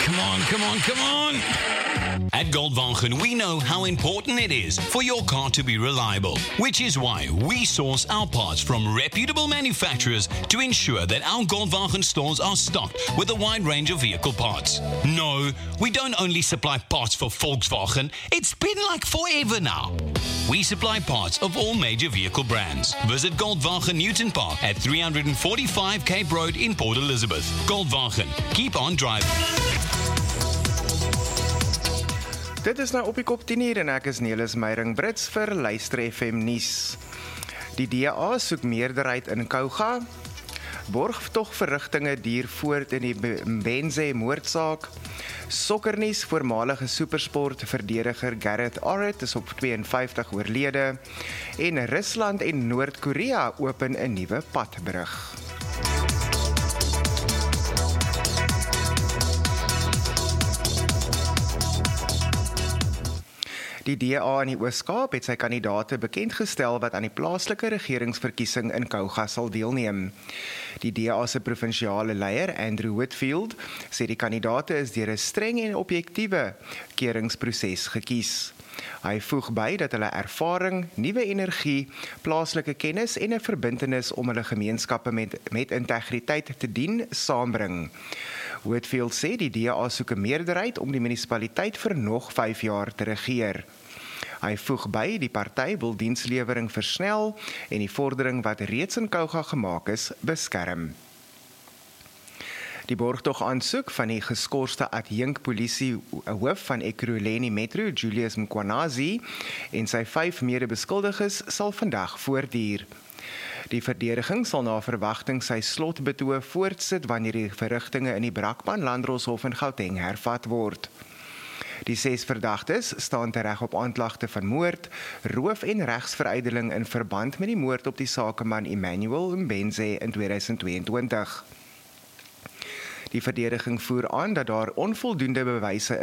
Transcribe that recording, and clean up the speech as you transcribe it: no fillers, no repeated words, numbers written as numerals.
Come on. At Goldwagen, we know how important it is for your car to be reliable, which is why we source our parts from reputable manufacturers to ensure that our Goldwagen stores are stocked with a wide range of vehicle parts. No, we don't only supply parts for Volkswagen, it's been like forever now. We supply parts of all major vehicle brands. Visit Goldwagen Newton Park at 345 Cape Road in Port Elizabeth. Goldwagen, keep on driving. Dit is nou op die kop 10 uur en ek is Nelis Meyring Brits vir Luister FM nuus. Die DA soek meerderheid in Kouga. Borgtogverrigtinge duur voort in die Mbenze moordsaak. Sokkernuus, voormalige supersport verdediger Gareth Arrett is op 52 oorlede. En Rusland en Noord-Korea open 'n nuwe padbrug. Die DA in die Oos-Kaap het sy kandidaate bekendgestel wat aan die plaaslike regeringsverkiesing in Kouga sal deelneem. Die DA se provinsiale leier, Andrew Whitfield, sê die kandidaate is deur 'n streng en objektiewe keuringsproses gekies. Hy voeg by dat hulle ervaring, nuwe energie, plaaslike kennis en 'n verbintenis om hulle gemeenskappe met integriteit te dien saambring. Whitfield sê die DA soek 'n meerderheid om die munisipaliteit vir nog 5 jaar te regeer. Hy voeg by die party wil dienslewering versnel en die vordering wat reeds in Kouga gemaak is, beskerm. Die borgtog aansoek van die geskorste adjunk polisie hoof van Ekurhuleni Metro, Julius Mkwanazi, en sy 5 mede-beskuldiges sal vandag voortduur. Die verdediging sal na verwagting sy slotbetoog voortsit wanneer die verrigtinge in die Brakpan Landdroshof in Gauteng hervat word. Die 6 verdagtes staan tereg op aanklagte van moord, roof en regsverydeling in verband met die moord op die sakeman Emmanuel Mbenze in 2022. Die verdediging voer aan dat daar onvoldoende bewyse